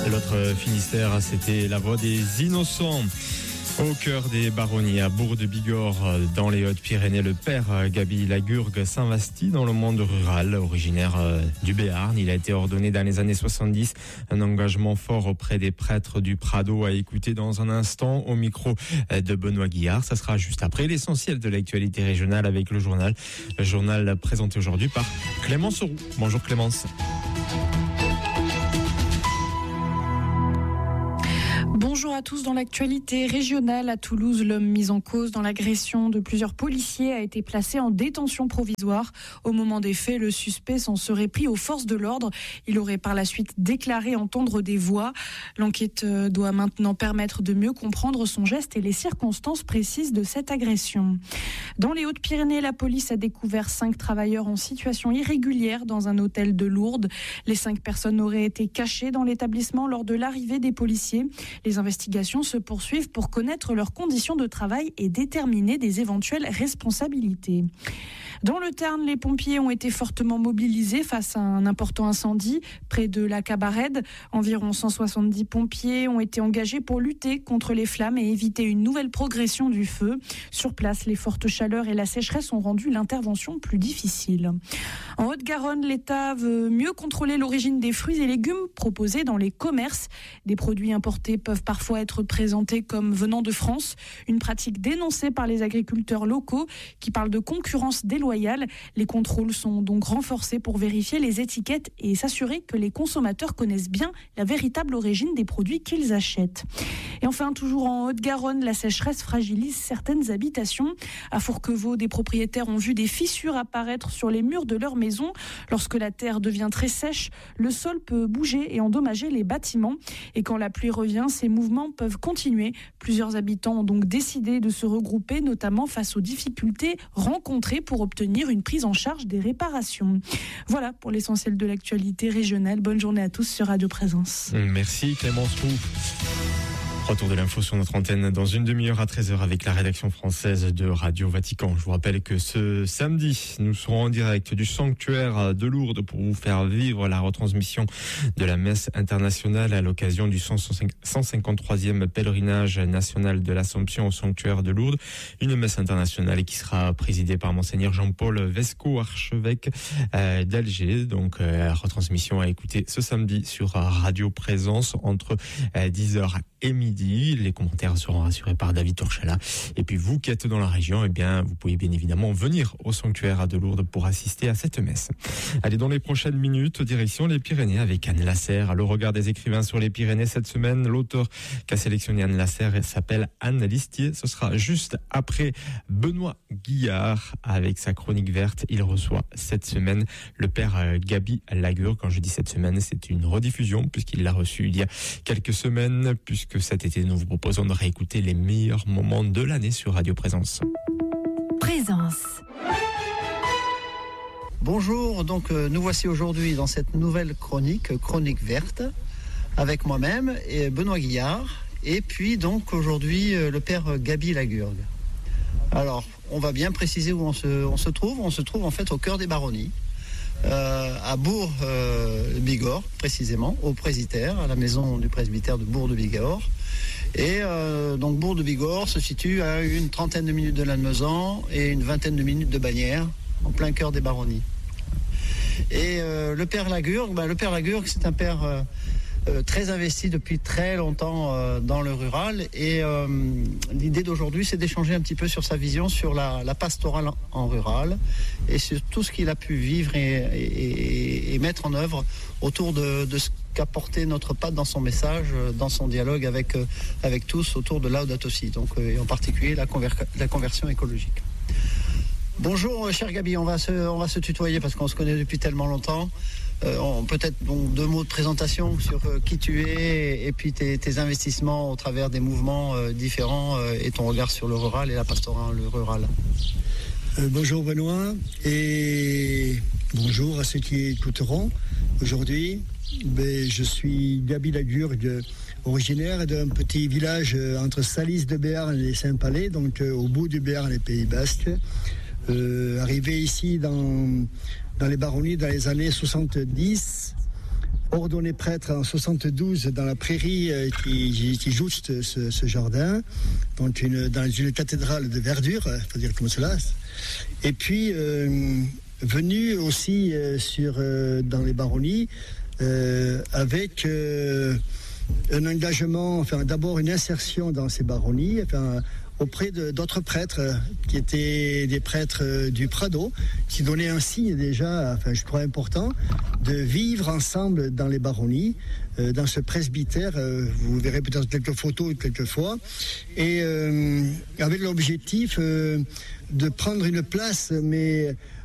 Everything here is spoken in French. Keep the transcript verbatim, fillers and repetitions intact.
L'autre Finistère, c'était la voix des innocents. Au cœur des baronnies, à Bourg-de-Bigorre, dans les Hautes-Pyrénées, le père Gaby Lagurgue s'investit dans le monde rural. Originaire du Béarn, il a été ordonné dans les années soixante-dix. Un engagement fort auprès des prêtres du Prado à écouter dans un instant au micro de Benoît Guillard. Ça sera juste après l'essentiel de l'actualité régionale avec le journal. Le journal présenté aujourd'hui par Clémence Roux. Bonjour Clémence. Bonjour à tous. Dans l'actualité régionale à Toulouse, l'homme mis en cause dans l'agression de plusieurs policiers a été placé en détention provisoire. Au moment des faits, le suspect s'en serait pris aux forces de l'ordre. Il aurait par la suite déclaré entendre des voix. L'enquête doit maintenant permettre de mieux comprendre son geste et les circonstances précises de cette agression. Dans les Hautes-Pyrénées, la police a découvert cinq travailleurs en situation irrégulière dans un hôtel de Lourdes. Les cinq personnes auraient été cachées dans l'établissement lors de l'arrivée des policiers. Les investigations se poursuivent pour connaître leurs conditions de travail et déterminer des éventuelles responsabilités. Dans le Tarn, les pompiers ont été fortement mobilisés face à un important incendie près de la Cabarède. Environ cent soixante-dix pompiers ont été engagés pour lutter contre les flammes et éviter une nouvelle progression du feu. Sur place, les fortes chaleurs et la sécheresse ont rendu l'intervention plus difficile. En Haute-Garonne, l'État veut mieux contrôler l'origine des fruits et légumes proposés dans les commerces. Des produits importés peuvent parfois être présentés comme venant de France, une pratique dénoncée par les agriculteurs locaux qui parlent de concurrence déloyale. Les contrôles sont donc renforcés pour vérifier les étiquettes et s'assurer que les consommateurs connaissent bien la véritable origine des produits qu'ils achètent. Et enfin, toujours en Haute-Garonne, la sécheresse fragilise certaines habitations. À Fourquevaux, des propriétaires ont vu des fissures apparaître sur les murs de leur maison. Lorsque la terre devient très sèche, le sol peut bouger et endommager les bâtiments. Et quand la pluie revient, ces mouvements peuvent continuer. Plusieurs habitants ont donc décidé de se regrouper, notamment face aux difficultés rencontrées pour obtenir une prise en charge des réparations. Voilà pour l'essentiel de l'actualité régionale. Bonne journée à tous sur Radio Présence. Merci Clémence Roux. Retour de l'info sur notre antenne dans une demi-heure à treize heures avec la rédaction française de Radio Vatican. Je vous rappelle que ce samedi, nous serons en direct du sanctuaire de Lourdes pour vous faire vivre la retransmission de la messe internationale à l'occasion du cent cinquante-troisième pèlerinage national de l'Assomption au sanctuaire de Lourdes. Une messe internationale qui sera présidée par Monseigneur Jean-Paul Vesco, archevêque d'Alger. Donc, la retransmission à écouter ce samedi sur Radio Présence entre dix heures et midi. Les commentaires seront rassurés par David Torchala. Et puis vous qui êtes dans la région, eh bien, vous pouvez bien évidemment venir au sanctuaire de Lourdes pour assister à cette messe. Allez, dans les prochaines minutes, direction les Pyrénées avec Anne Lasserre. Le regard des écrivains sur les Pyrénées cette semaine. L'auteur qu'a sélectionné Anne Lasserre s'appelle Anne Listier. Ce sera juste après Benoît Guillard avec sa chronique verte. Il reçoit cette semaine le père Gaby Lagurgue. Quand je dis cette semaine, c'est une rediffusion puisqu'il l'a reçu il y a quelques semaines, puisque cet été, nous vous proposons de réécouter les meilleurs moments de l'année sur Radio Présence. Présence. Bonjour, donc euh, nous voici aujourd'hui dans cette nouvelle chronique, chronique verte, avec moi-même et Benoît Guillard, et puis donc aujourd'hui euh, le père Gaby Lagurgue. Alors, on va bien préciser où on se, on se trouve. On se trouve en fait au cœur des baronnies, euh, à Bourg-de-Bigorre, euh, précisément, au presbytère, à la maison du presbytère de Bourg-de-Bigorre. Et euh, donc Bourg-de-Bigorre se situe à une trentaine de minutes de Lannemezan et une vingtaine de minutes de Bagnères, en plein cœur des baronnies. Et euh, le père Lagurgue, ben, le père Lagurgue, c'est un père euh, euh, très investi depuis très longtemps euh, dans le rural. Et euh, l'idée d'aujourd'hui, c'est d'échanger un petit peu sur sa vision sur la, la pastorale en, en rural et sur tout ce qu'il a pu vivre et, et, et mettre en œuvre autour de, de ce qu'a porté notre pape dans son message, dans son dialogue avec, euh, avec tous autour de Laudato Si, donc, euh, et en particulier la, conver- la conversion écologique. Bonjour, cher Gaby, on va se, on va se tutoyer parce qu'on se connaît depuis tellement longtemps. Euh, on, peut-être donc deux mots de présentation sur euh, qui tu es et, et puis tes, tes investissements au travers des mouvements euh, différents euh, et ton regard sur le rural et la pastorale le rural. Euh, bonjour Benoît et bonjour à ceux qui écouteront aujourd'hui. Ben, je suis Gaby Lagurgue, originaire d'un petit village euh, entre Salis de Béarn et Saint-Palais, donc euh, au bout du Béarn, les Pays Basques. Euh, arrivé ici dans, dans les baronnies dans les années soixante-dix, ordonné prêtre en soixante-douze dans la prairie euh, qui, qui jouxte ce, ce jardin, dans une, dans une cathédrale de verdure, il faut dire comme cela. Et puis, euh, venu aussi euh, sur, euh, dans les baronnies, euh, avec euh, un engagement, enfin d'abord une insertion dans ces baronnies, enfin, auprès de, d'autres prêtres qui étaient des prêtres du Prado, qui donnaient un signe déjà, enfin je crois important, de vivre ensemble dans les baronnies, euh, dans ce presbytère. Euh, vous verrez peut-être quelques photos quelquefois, et euh, avec l'objectif euh, de prendre une place, mais